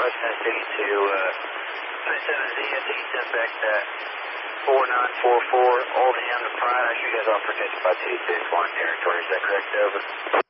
West Tennessee to 27Z. I think you sent back that 4944 Old Ham to Pride. I should you guys all protected by 261 territory. Is that correct? Over.